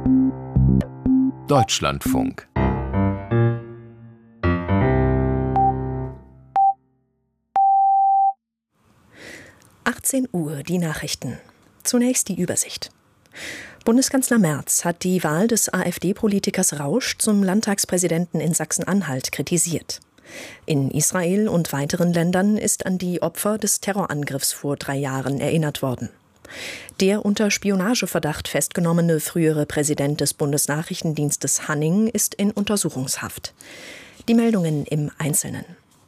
Deutschlandfunk. Uhr, die Nachrichten. Zunächst die Übersicht. Bundeskanzler Merz hat die Wahl des AfD-Politikers Rausch zum Landtagspräsidenten in Sachsen-Anhalt kritisiert. In Israel und weiteren Ländern ist an die Opfer des Terrorangriffs vor 3 Jahren erinnert worden. Der unter Spionageverdacht festgenommene frühere Präsident des Bundesnachrichtendienstes Hanning ist in Untersuchungshaft. Die Meldungen im Einzelnen.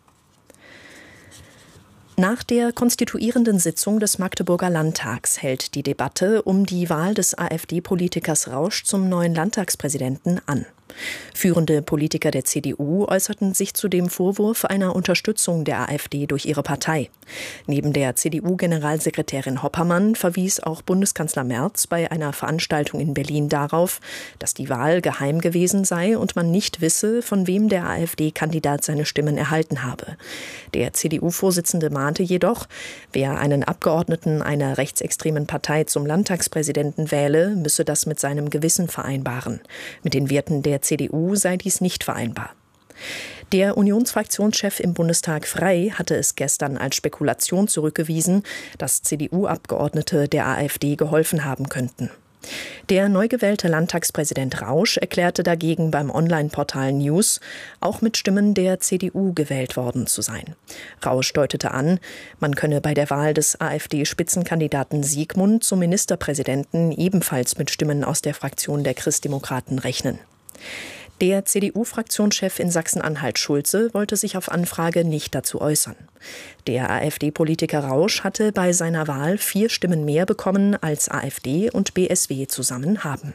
Nach der konstituierenden Sitzung des Magdeburger Landtags hält die Debatte um die Wahl des AfD-Politikers Rausch zum neuen Landtagspräsidenten an. Führende Politiker der CDU äußerten sich zu dem Vorwurf einer Unterstützung der AfD durch ihre Partei. Neben der CDU-Generalsekretärin Hoppermann verwies auch Bundeskanzler Merz bei einer Veranstaltung in Berlin darauf, dass die Wahl geheim gewesen sei und man nicht wisse, von wem der AfD-Kandidat seine Stimmen erhalten habe. Der CDU-Vorsitzende mahnte jedoch, wer einen Abgeordneten einer rechtsextremen Partei zum Landtagspräsidenten wähle, müsse das mit seinem Gewissen vereinbaren. Mit den Werten der CDU sei dies nicht vereinbar. Der Unionsfraktionschef im Bundestag Frey hatte es gestern als Spekulation zurückgewiesen, dass CDU-Abgeordnete der AfD geholfen haben könnten. Der neu gewählte Landtagspräsident Rausch erklärte dagegen beim Online-Portal News, auch mit Stimmen der CDU gewählt worden zu sein. Rausch deutete an, man könne bei der Wahl des AfD-Spitzenkandidaten Siegmund zum Ministerpräsidenten ebenfalls mit Stimmen aus der Fraktion der Christdemokraten rechnen. Der CDU-Fraktionschef in Sachsen-Anhalt Schulze wollte sich auf Anfrage nicht dazu äußern. Der AfD-Politiker Rausch hatte bei seiner Wahl 4 Stimmen mehr bekommen, als AfD und BSW zusammen haben.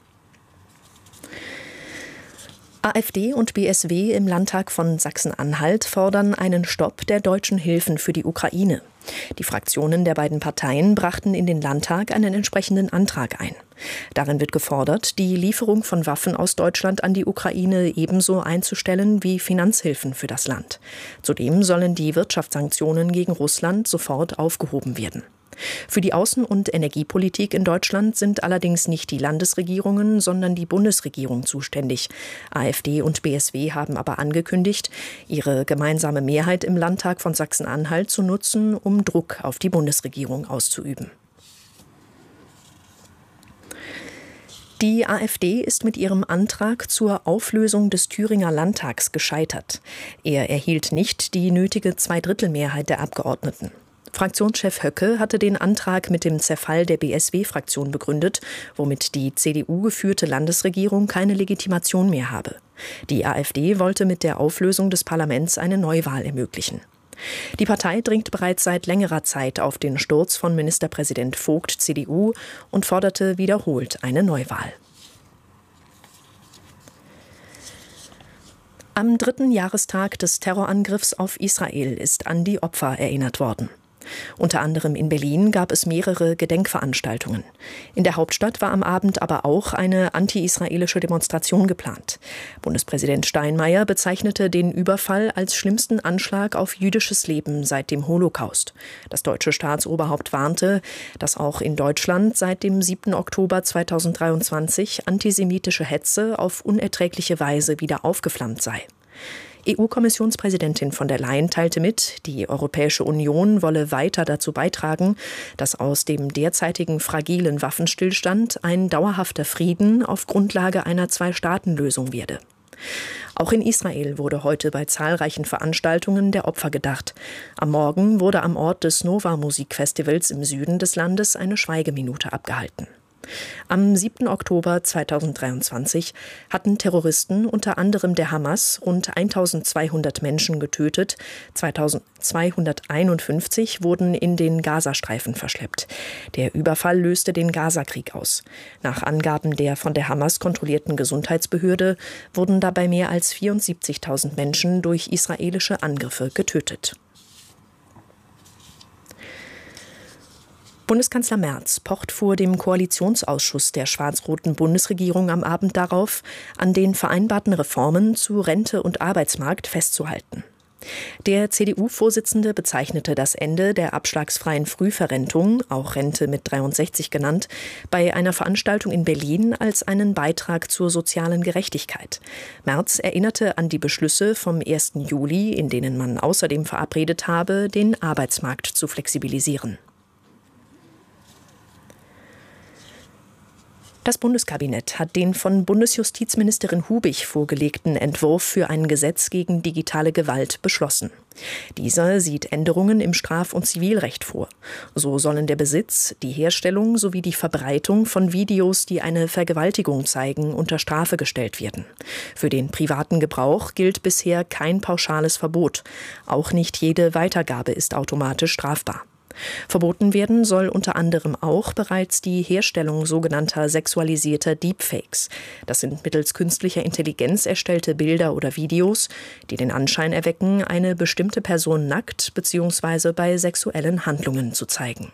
AfD und BSW im Landtag von Sachsen-Anhalt fordern einen Stopp der deutschen Hilfen für die Ukraine. Die Fraktionen der beiden Parteien brachten in den Landtag einen entsprechenden Antrag ein. Darin wird gefordert, die Lieferung von Waffen aus Deutschland an die Ukraine ebenso einzustellen wie Finanzhilfen für das Land. Zudem sollen die Wirtschaftssanktionen gegen Russland sofort aufgehoben werden. Für die Außen- und Energiepolitik in Deutschland sind allerdings nicht die Landesregierungen, sondern die Bundesregierung zuständig. AfD und BSW haben aber angekündigt, ihre gemeinsame Mehrheit im Landtag von Sachsen-Anhalt zu nutzen, um Druck auf die Bundesregierung auszuüben. Die AfD ist mit ihrem Antrag zur Auflösung des Thüringer Landtags gescheitert. Er erhielt nicht die nötige Zweidrittelmehrheit der Abgeordneten. Fraktionschef Höcke hatte den Antrag mit dem Zerfall der BSW-Fraktion begründet, womit die CDU-geführte Landesregierung keine Legitimation mehr habe. Die AfD wollte mit der Auflösung des Parlaments eine Neuwahl ermöglichen. Die Partei dringt bereits seit längerer Zeit auf den Sturz von Ministerpräsident Vogt (CDU) und forderte wiederholt eine Neuwahl. Am 3. Jahrestag des Terrorangriffs auf Israel ist an die Opfer erinnert worden. Unter anderem in Berlin gab es mehrere Gedenkveranstaltungen. In der Hauptstadt war am Abend aber auch eine anti-israelische Demonstration geplant. Bundespräsident Steinmeier bezeichnete den Überfall als schlimmsten Anschlag auf jüdisches Leben seit dem Holocaust. Das deutsche Staatsoberhaupt warnte, dass auch in Deutschland seit dem 7. Oktober 2023 antisemitische Hetze auf unerträgliche Weise wieder aufgeflammt sei. EU-Kommissionspräsidentin von der Leyen teilte mit, die Europäische Union wolle weiter dazu beitragen, dass aus dem derzeitigen fragilen Waffenstillstand ein dauerhafter Frieden auf Grundlage einer Zwei-Staaten-Lösung werde. Auch in Israel wurde heute bei zahlreichen Veranstaltungen der Opfer gedacht. Am Morgen wurde am Ort des Nova-Musikfestivals im Süden des Landes eine Schweigeminute abgehalten. Am 7. Oktober 2023 hatten Terroristen unter anderem der Hamas rund 1200 Menschen getötet, 2251 wurden in den Gazastreifen verschleppt. Der Überfall löste den Gazakrieg aus. Nach Angaben der von der Hamas kontrollierten Gesundheitsbehörde wurden dabei mehr als 74.000 Menschen durch israelische Angriffe getötet. Bundeskanzler Merz pocht vor dem Koalitionsausschuss der schwarz-roten Bundesregierung am Abend darauf, an den vereinbarten Reformen zu Rente und Arbeitsmarkt festzuhalten. Der CDU-Vorsitzende bezeichnete das Ende der abschlagsfreien Frühverrentung, auch Rente mit 63 genannt, bei einer Veranstaltung in Berlin als einen Beitrag zur sozialen Gerechtigkeit. Merz erinnerte an die Beschlüsse vom 1. Juli, in denen man außerdem verabredet habe, den Arbeitsmarkt zu flexibilisieren. Das Bundeskabinett hat den von Bundesjustizministerin Hubig vorgelegten Entwurf für ein Gesetz gegen digitale Gewalt beschlossen. Dieser sieht Änderungen im Straf- und Zivilrecht vor. So sollen der Besitz, die Herstellung sowie die Verbreitung von Videos, die eine Vergewaltigung zeigen, unter Strafe gestellt werden. Für den privaten Gebrauch gilt bisher kein pauschales Verbot. Auch nicht jede Weitergabe ist automatisch strafbar. Verboten werden soll unter anderem auch bereits die Herstellung sogenannter sexualisierter Deepfakes. Das sind mittels künstlicher Intelligenz erstellte Bilder oder Videos, die den Anschein erwecken, eine bestimmte Person nackt bzw. bei sexuellen Handlungen zu zeigen.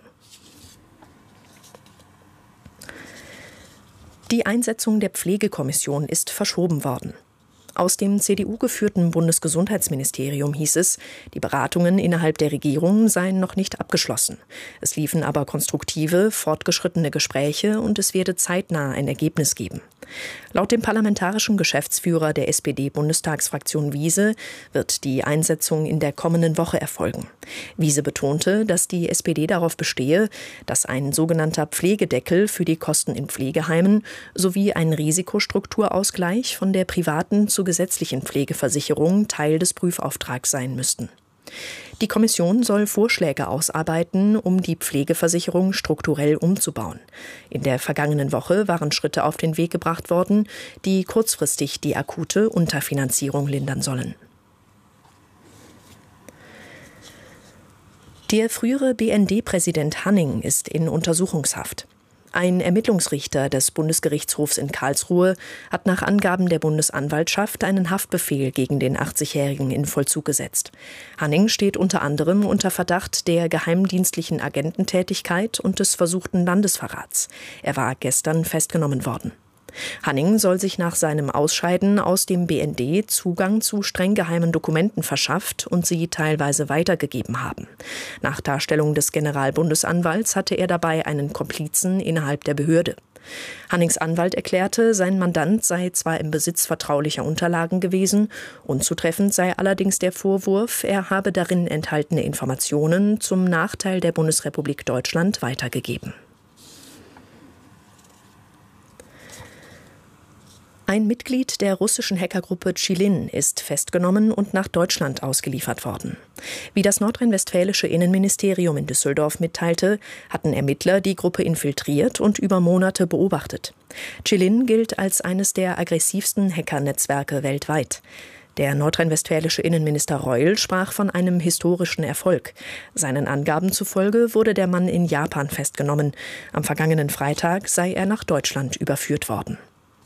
Die Einsetzung der Pflegekommission ist verschoben worden. Aus dem CDU-geführten Bundesgesundheitsministerium hieß es, die Beratungen innerhalb der Regierung seien noch nicht abgeschlossen. Es liefen aber konstruktive, fortgeschrittene Gespräche und es werde zeitnah ein Ergebnis geben. Laut dem parlamentarischen Geschäftsführer der SPD-Bundestagsfraktion Wiese wird die Einsetzung in der kommenden Woche erfolgen. Wiese betonte, dass die SPD darauf bestehe, dass ein sogenannter Pflegedeckel für die Kosten in Pflegeheimen sowie ein Risikostrukturausgleich von der privaten zur gesetzlichen Pflegeversicherung Teil des Prüfauftrags sein müssten. Die Kommission soll Vorschläge ausarbeiten, um die Pflegeversicherung strukturell umzubauen. In der vergangenen Woche waren Schritte auf den Weg gebracht worden, die kurzfristig die akute Unterfinanzierung lindern sollen. Der frühere BND-Präsident Hanning ist in Untersuchungshaft. Ein Ermittlungsrichter des Bundesgerichtshofs in Karlsruhe hat nach Angaben der Bundesanwaltschaft einen Haftbefehl gegen den 80-Jährigen in Vollzug gesetzt. Hanning steht unter anderem unter Verdacht der geheimdienstlichen Agententätigkeit und des versuchten Landesverrats. Er war gestern festgenommen worden. Hanning soll sich nach seinem Ausscheiden aus dem BND Zugang zu streng geheimen Dokumenten verschafft und sie teilweise weitergegeben haben. Nach Darstellung des Generalbundesanwalts hatte er dabei einen Komplizen innerhalb der Behörde. Hannings Anwalt erklärte, sein Mandant sei zwar im Besitz vertraulicher Unterlagen gewesen, unzutreffend sei allerdings der Vorwurf, er habe darin enthaltene Informationen zum Nachteil der Bundesrepublik Deutschland weitergegeben. Ein Mitglied der russischen Hackergruppe Chilin ist festgenommen und nach Deutschland ausgeliefert worden. Wie das nordrhein-westfälische Innenministerium in Düsseldorf mitteilte, hatten Ermittler die Gruppe infiltriert und über Monate beobachtet. Chilin gilt als eines der aggressivsten Hackernetzwerke weltweit. Der nordrhein-westfälische Innenminister Reul sprach von einem historischen Erfolg. Seinen Angaben zufolge wurde der Mann in Japan festgenommen. Am vergangenen Freitag sei er nach Deutschland überführt worden.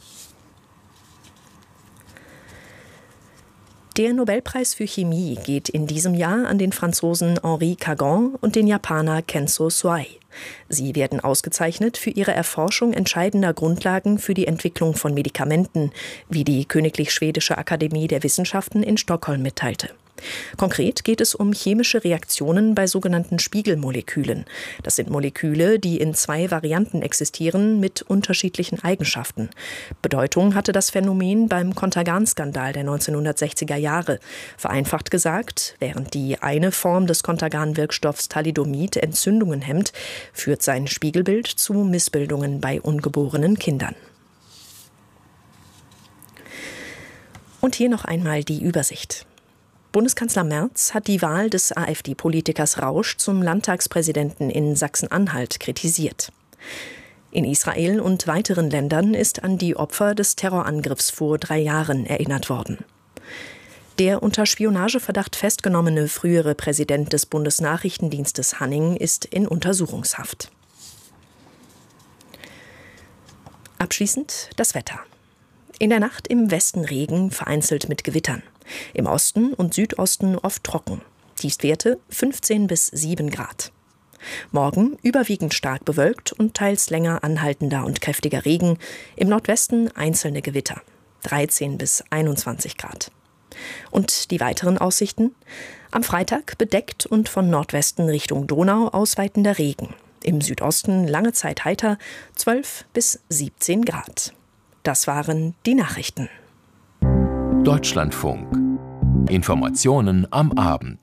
Der Nobelpreis für Chemie geht in diesem Jahr an den Franzosen Henri Cagon und den Japaner Kenzo Suai. Sie werden ausgezeichnet für ihre Erforschung entscheidender Grundlagen für die Entwicklung von Medikamenten, wie die Königlich Schwedische Akademie der Wissenschaften in Stockholm mitteilte. Konkret geht es um chemische Reaktionen bei sogenannten Spiegelmolekülen. Das sind Moleküle, die in 2 Varianten existieren mit unterschiedlichen Eigenschaften. Bedeutung hatte das Phänomen beim Contergan-Skandal der 1960er Jahre. Vereinfacht gesagt, während die eine Form des Contergan-Wirkstoffs Thalidomid Entzündungen hemmt, führt sein Spiegelbild zu Missbildungen bei ungeborenen Kindern. Und hier noch einmal die Übersicht. Bundeskanzler Merz hat die Wahl des AfD-Politikers Rausch zum Landtagspräsidenten in Sachsen-Anhalt kritisiert. In Israel und weiteren Ländern ist an die Opfer des Terrorangriffs vor 3 Jahren erinnert worden. Der unter Spionageverdacht festgenommene frühere Präsident des Bundesnachrichtendienstes Hanning ist in Untersuchungshaft. Abschließend das Wetter. In der Nacht im Westen Regen, vereinzelt mit Gewittern. Im Osten und Südosten oft trocken. Tiefstwerte 15 bis 7 Grad. Morgen überwiegend stark bewölkt und teils länger anhaltender und kräftiger Regen. Im Nordwesten einzelne Gewitter. 13 bis 21 Grad. Und die weiteren Aussichten? Am Freitag bedeckt und von Nordwesten Richtung Donau ausweitender Regen. Im Südosten lange Zeit heiter, 12 bis 17 Grad. Das waren die Nachrichten. Deutschlandfunk. Informationen am Abend.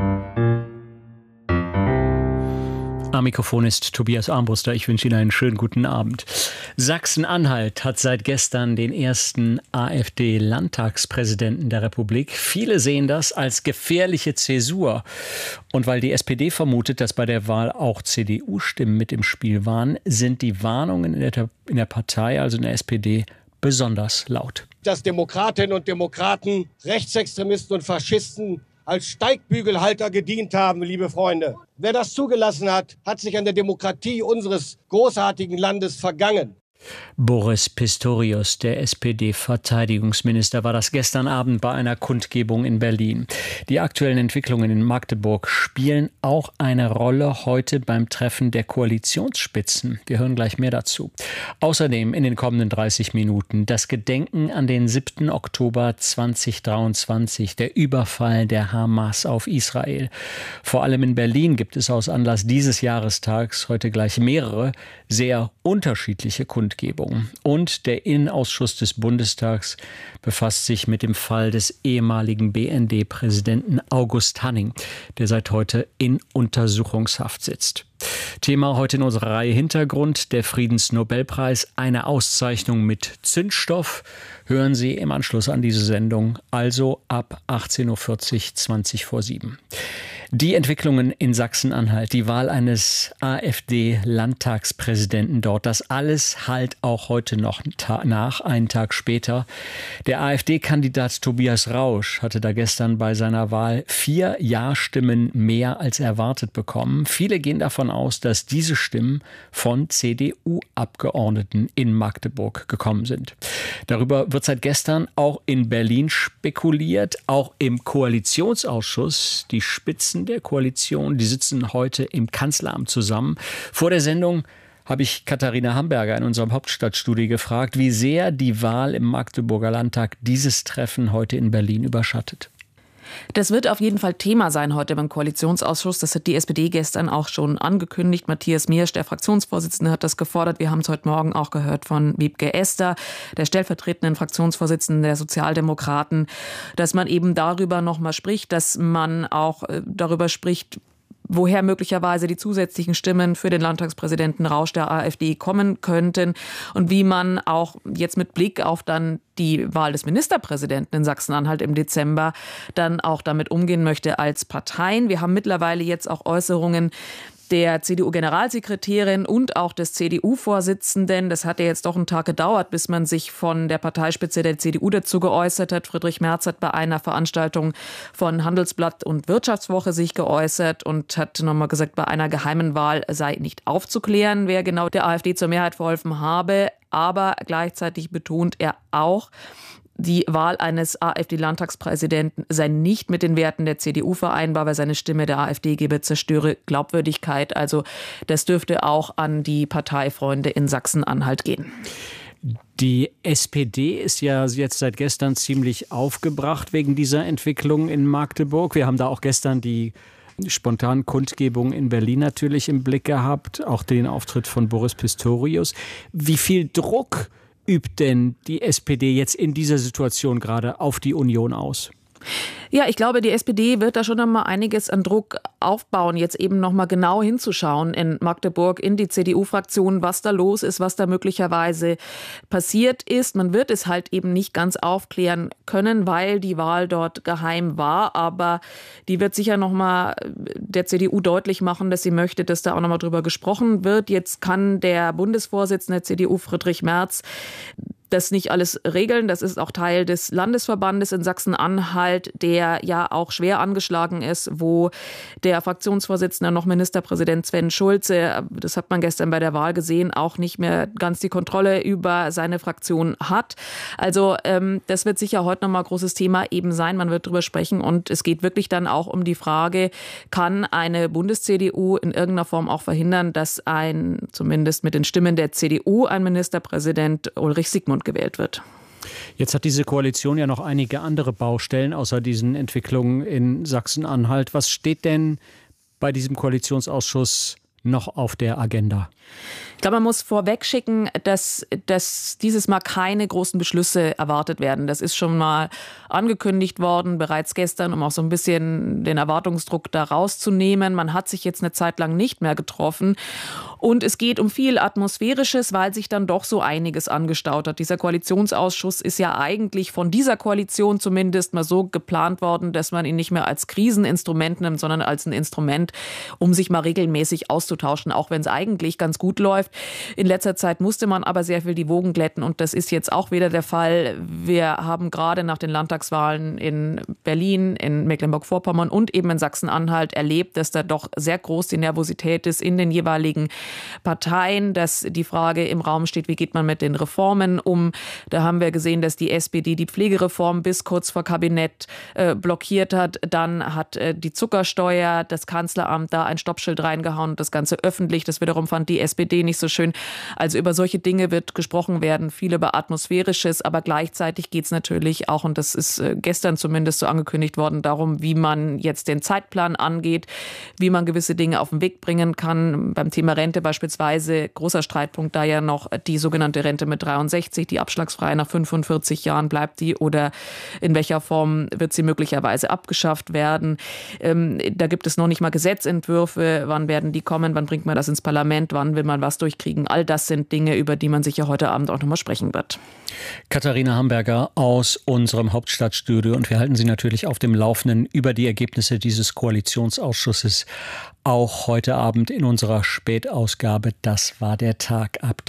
Am Mikrofon ist Tobias Armbruster. Ich wünsche Ihnen einen schönen guten Abend. Sachsen-Anhalt hat seit gestern den ersten AfD-Landtagspräsidenten der Republik. Viele sehen das als gefährliche Zäsur. Und weil die SPD vermutet, dass bei der Wahl auch CDU-Stimmen mit im Spiel waren, sind die Warnungen in der Partei, also in der SPD, besonders laut. Dass Demokratinnen und Demokraten, Rechtsextremisten und Faschisten als Steigbügelhalter gedient haben, liebe Freunde. Wer das zugelassen hat, hat sich an der Demokratie unseres großartigen Landes vergangen. Boris Pistorius, der SPD-Verteidigungsminister, war das gestern Abend bei einer Kundgebung in Berlin. Die aktuellen Entwicklungen in Magdeburg spielen auch eine Rolle heute beim Treffen der Koalitionsspitzen. Wir hören gleich mehr dazu. Außerdem in den kommenden 30 Minuten das Gedenken an den 7. Oktober 2023, der Überfall der Hamas auf Israel. Vor allem in Berlin gibt es aus Anlass dieses Jahrestags heute gleich mehrere sehr unterschiedliche Kundgebungen. Und der Innenausschuss des Bundestags befasst sich mit dem Fall des ehemaligen BND-Präsidenten August Hanning, der seit heute in Untersuchungshaft sitzt. Thema heute in unserer Reihe Hintergrund, der Friedensnobelpreis, eine Auszeichnung mit Zündstoff. Hören Sie im Anschluss an diese Sendung, also ab 18.40 Uhr, 20 vor 7. Die Entwicklungen in Sachsen-Anhalt, die Wahl eines AfD-Landtagspräsidenten dort, das alles halt auch heute noch nach, einen Tag später. Der AfD-Kandidat Tobias Rausch hatte da gestern bei seiner Wahl 4 Ja-Stimmen mehr als erwartet bekommen. Viele gehen davon aus, dass diese Stimmen von CDU-Abgeordneten in Magdeburg gekommen sind. Darüber wird seit gestern auch in Berlin spekuliert, auch im Koalitionsausschuss. Die Spitzen der Koalition, die sitzen heute im Kanzleramt zusammen. Vor der Sendung habe ich Katharina Hamburger in unserem Hauptstadtstudio gefragt, wie sehr die Wahl im Magdeburger Landtag dieses Treffen heute in Berlin überschattet. Das wird auf jeden Fall Thema sein heute beim Koalitionsausschuss. Das hat die SPD gestern auch schon angekündigt. Matthias Miersch, der Fraktionsvorsitzende, hat das gefordert. Wir haben es heute Morgen auch gehört von Wiebke Ester, der stellvertretenden Fraktionsvorsitzenden der Sozialdemokraten, dass man eben darüber noch mal spricht, dass man auch darüber spricht, woher möglicherweise die zusätzlichen Stimmen für den Landtagspräsidenten Rausch der AfD kommen könnten und wie man auch jetzt mit Blick auf dann die Wahl des Ministerpräsidenten in Sachsen-Anhalt im Dezember dann auch damit umgehen möchte als Parteien. Wir haben mittlerweile jetzt auch Äußerungen der CDU-Generalsekretärin und auch des CDU-Vorsitzenden. Das hat ja jetzt doch einen Tag gedauert, bis man sich von der Parteispitze der CDU dazu geäußert hat. Friedrich Merz hat bei einer Veranstaltung von Handelsblatt und Wirtschaftswoche sich geäußert und hat nochmal gesagt, bei einer geheimen Wahl sei nicht aufzuklären, wer genau der AfD zur Mehrheit verholfen habe. Aber gleichzeitig betont er auch, die Wahl eines AfD-Landtagspräsidenten sei nicht mit den Werten der CDU vereinbar, weil seine Stimme der AfD gebe, zerstöre Glaubwürdigkeit. Also das dürfte auch an die Parteifreunde in Sachsen-Anhalt gehen. Die SPD ist ja jetzt seit gestern ziemlich aufgebracht wegen dieser Entwicklung in Magdeburg. Wir haben da auch gestern die spontanen Kundgebung in Berlin natürlich im Blick gehabt, auch den Auftritt von Boris Pistorius. Wie viel Druck übt denn die SPD jetzt in dieser Situation gerade auf die Union aus? Ja, ich glaube, die SPD wird da schon noch mal einiges an Druck aufbauen, jetzt eben noch mal genau hinzuschauen in Magdeburg, in die CDU-Fraktion, was da los ist, was da möglicherweise passiert ist. Man wird es halt eben nicht ganz aufklären können, weil die Wahl dort geheim war. Aber die wird sicher noch mal der CDU deutlich machen, dass sie möchte, dass da auch noch mal drüber gesprochen wird. Jetzt kann der Bundesvorsitzende der CDU, Friedrich Merz, das nicht alles regeln. Das ist auch Teil des Landesverbandes in Sachsen-Anhalt, der ja auch schwer angeschlagen ist, wo der Fraktionsvorsitzende, noch Ministerpräsident Sven Schulze, das hat man gestern bei der Wahl gesehen, auch nicht mehr ganz die Kontrolle über seine Fraktion hat. Also das wird sicher heute nochmal ein großes Thema eben sein. Man wird drüber sprechen und es geht wirklich dann auch um die Frage, kann eine Bundes-CDU in irgendeiner Form auch verhindern, dass zumindest mit den Stimmen der CDU, ein Ministerpräsident Ulrich Siegmund gewählt wird. Jetzt hat diese Koalition ja noch einige andere Baustellen außer diesen Entwicklungen in Sachsen-Anhalt. Was steht denn bei diesem Koalitionsausschuss noch auf der Agenda? Ich glaube, man muss vorweg schicken, dass dieses Mal keine großen Beschlüsse erwartet werden. Das ist schon mal angekündigt worden, bereits gestern, um auch so ein bisschen den Erwartungsdruck da rauszunehmen. Man hat sich jetzt eine Zeit lang nicht mehr getroffen. Und es geht um viel Atmosphärisches, weil sich dann doch so einiges angestaut hat. Dieser Koalitionsausschuss ist ja eigentlich von dieser Koalition zumindest mal so geplant worden, dass man ihn nicht mehr als Kriseninstrument nimmt, sondern als ein Instrument, um sich mal regelmäßig auszutauschen, auch wenn es eigentlich ganz gut läuft. In letzter Zeit musste man aber sehr viel die Wogen glätten und das ist jetzt auch wieder der Fall. Wir haben gerade nach den Landtagswahlen in Berlin, in Mecklenburg-Vorpommern und eben in Sachsen-Anhalt erlebt, dass da doch sehr groß die Nervosität ist in den jeweiligen Parteien, dass die Frage im Raum steht, wie geht man mit den Reformen um. Da haben wir gesehen, dass die SPD die Pflegereform bis kurz vor Kabinett blockiert hat. Dann hat die Zuckersteuer, das Kanzleramt da ein Stoppschild reingehauen und das Ganze öffentlich. Das wiederum fand die SPD nicht so schön. Also über solche Dinge wird gesprochen werden, viel über Atmosphärisches, aber gleichzeitig geht es natürlich auch, und das ist gestern zumindest so angekündigt worden, darum, wie man jetzt den Zeitplan angeht, wie man gewisse Dinge auf den Weg bringen kann. Beim Thema Rente beispielsweise, großer Streitpunkt da ja noch die sogenannte Rente mit 63, die abschlagsfrei nach 45 Jahren bleibt die oder in welcher Form wird sie möglicherweise abgeschafft werden. Da gibt es noch nicht mal Gesetzentwürfe, wann werden die kommen, wann bringt man das ins Parlament, wann will man was durchkriegen. All das sind Dinge, über die man sicher heute Abend auch noch mal sprechen wird. Katharina Hamberger aus unserem Hauptstadtstudio und wir halten Sie natürlich auf dem Laufenden über die Ergebnisse dieses Koalitionsausschusses. Auch heute Abend in unserer Spätausgabe, das war der Tag ab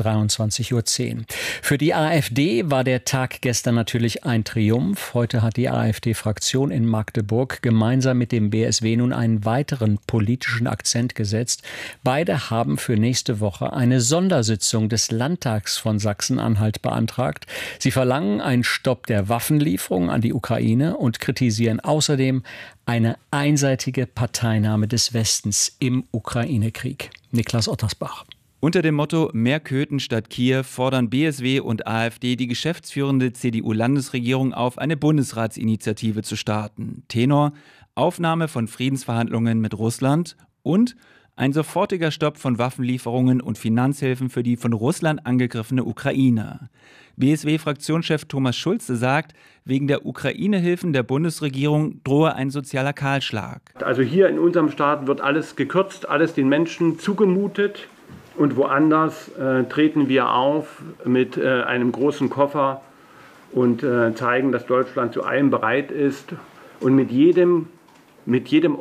23:10 Uhr. Für die AfD war der Tag gestern natürlich ein Triumph. Heute hat die AfD-Fraktion in Magdeburg gemeinsam mit dem BSW nun einen weiteren politischen Akzent gesetzt. Beide haben für nächste Woche eine Sondersitzung des Landtags von Sachsen-Anhalt beantragt. Sie verlangen einen Stopp der Waffenlieferung an die Ukraine und kritisieren außerdem eine einseitige Parteinahme des Westens im Ukraine-Krieg. Niklas Ottersbach. Unter dem Motto Mehr Köthen statt Kiew fordern BSW und AfD die geschäftsführende CDU-Landesregierung auf, eine Bundesratsinitiative zu starten. Tenor: Aufnahme von Friedensverhandlungen mit Russland und ein sofortiger Stopp von Waffenlieferungen und Finanzhilfen für die von Russland angegriffene Ukraine. BSW-Fraktionschef Thomas Schulze sagt, wegen der Ukraine-Hilfen der Bundesregierung drohe ein sozialer Kahlschlag. Also hier in unserem Staat wird alles gekürzt, alles den Menschen zugemutet. Und woanders treten wir auf mit einem großen Koffer und zeigen, dass Deutschland zu allem bereit ist. Und mit jedem